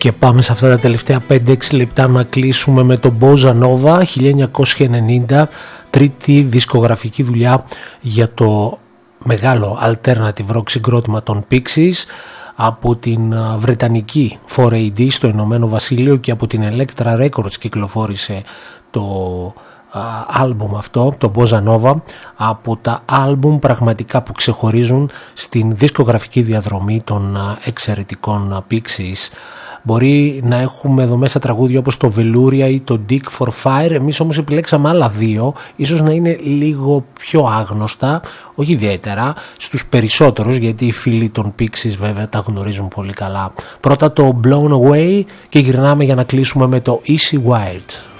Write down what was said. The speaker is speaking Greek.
Και πάμε σε αυτά τα τελευταία 5-6 λεπτά να κλείσουμε με το Bossa Nova 1990, τρίτη δισκογραφική δουλειά για το μεγάλο alternative rock συγκρότημα των Pixies, από την βρετανική 4AD στο Ηνωμένο Βασίλειο και από την Elektra Records κυκλοφόρησε το άλμπουμ αυτό, το Bossa Nova, από τα άλμπουμ πραγματικά που ξεχωρίζουν στην δισκογραφική διαδρομή των εξαιρετικών Pixies. Μπορεί να έχουμε εδώ μέσα τραγούδια όπως το Velouria ή το Dick for Fire, εμείς όμως επιλέξαμε άλλα δύο, ίσως να είναι λίγο πιο άγνωστα, όχι ιδιαίτερα στους περισσότερους, γιατί οι φίλοι των Pixies βέβαια τα γνωρίζουν πολύ καλά. Πρώτα το Blown Away και γυρνάμε για να κλείσουμε με το Easy Wired.